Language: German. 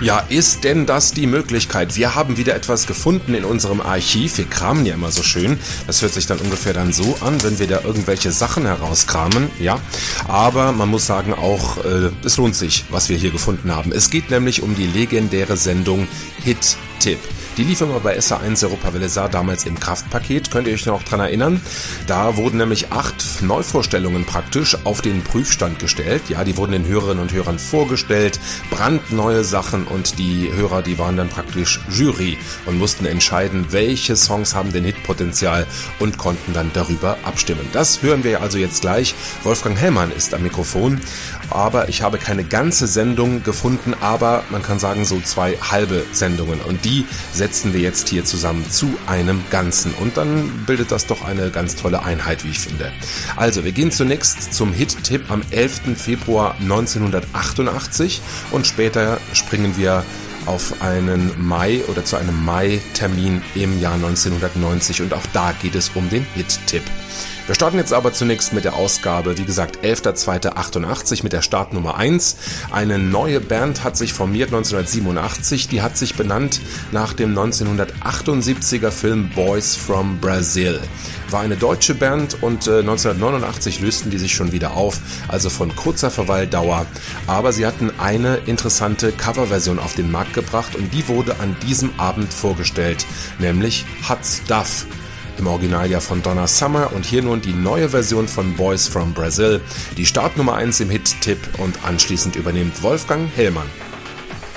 Ja, ist denn das die Möglichkeit? Wir haben wieder etwas gefunden in unserem Archiv. Wir kramen ja immer so schön. Das hört sich dann ungefähr dann so an, wenn wir da irgendwelche Sachen herauskramen. Ja, aber man muss sagen auch, es lohnt sich, was wir hier gefunden haben. Es geht nämlich um die legendäre Sendung Hit-Tipp. Die lief immer bei SA1 Europawelle Saar damals im Kraftpaket, könnt ihr euch noch dran erinnern? Da wurden nämlich 8 Neuvorstellungen praktisch auf den Prüfstand gestellt. Ja, die wurden den Hörerinnen und Hörern vorgestellt, brandneue Sachen, und die Hörer, die waren dann praktisch Jury und mussten entscheiden, welche Songs haben denn Hitpotenzial, und konnten dann darüber abstimmen. Das hören wir also jetzt gleich. Wolfgang Hellmann ist am Mikrofon, aber ich habe keine ganze Sendung gefunden, aber man kann sagen so 2 halbe Sendungen, und die setzen wir jetzt hier zusammen zu einem Ganzen, und dann bildet das doch eine ganz tolle Einheit, wie ich finde. Also, wir gehen zunächst zum Hit-Tipp am 11. Februar 1988 und später springen wir auf einen Mai oder zu einem Mai-Termin im Jahr 1990, und auch da geht es um den Hit-Tipp. Wir starten jetzt aber zunächst mit der Ausgabe, wie gesagt, 11.02.88 mit der Startnummer 1. Eine neue Band hat sich formiert 1987, die hat sich benannt nach dem 1978er Film Boys from Brazil. War eine deutsche Band, und 1989 lösten die sich schon wieder auf, also von kurzer Verweildauer. Aber sie hatten eine interessante Coverversion auf den Markt gebracht, und die wurde an diesem Abend vorgestellt, nämlich Hot Stuff. Im Original ja von Donna Summer, und hier nun die neue Version von Boys from Brazil, die Startnummer 1 im Hit-Tipp, und anschließend übernimmt Wolfgang Hellmann.